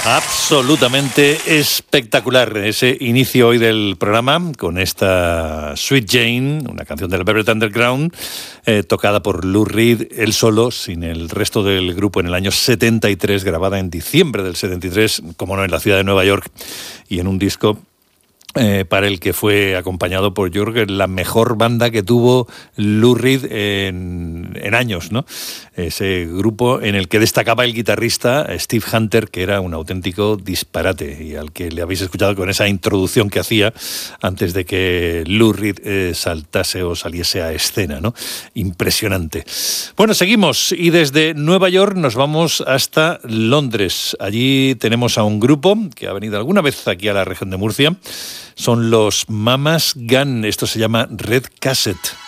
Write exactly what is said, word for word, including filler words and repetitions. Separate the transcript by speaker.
Speaker 1: Absolutamente espectacular ese inicio hoy del programa con esta Sweet Jane, una canción del Velvet Underground, eh, tocada por Lou Reed, él solo, sin el resto del grupo, en el año setenta y tres, grabada en diciembre del setenta y tres, como no, en la ciudad de Nueva York, y en un disco Eh, para el que fue acompañado por Jörg, la mejor banda que tuvo Lou Reed en, en años, ¿no? Ese grupo en el que destacaba el guitarrista Steve Hunter, que era un auténtico disparate y al que le habéis escuchado con esa introducción que hacía antes de que Lou Reed eh, saltase o saliese a escena, ¿no? Impresionante. Bueno, seguimos y desde Nueva York nos vamos hasta Londres. Allí tenemos a un grupo que ha venido alguna vez aquí a la región de Murcia. Son los Mamas Gun. Esto se llama Red Cassette.